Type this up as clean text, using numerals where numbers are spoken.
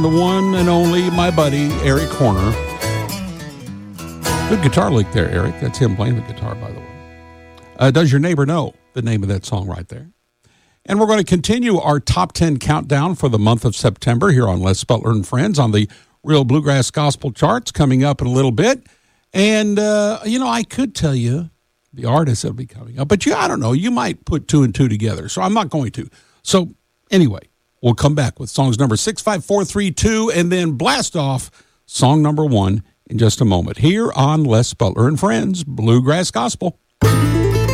The one and only, my buddy, Eric Horner. Good guitar lick there, Eric. That's him playing the guitar, by the way. Does Your Neighbor Know? The name of that song right there. And we're going to continue our top 10 countdown for the month of September here on Les Butler and Friends on the Real Bluegrass Gospel charts coming up in a little bit. And, I could tell you the artists that will be coming up, but I don't know. You might put two and two together, so I'm not going to. So anyway, we'll come back with songs number 6, 5, 4, 3, 2, and then blast off song number 1 in just a moment here on Les Butler and Friends Bluegrass Gospel.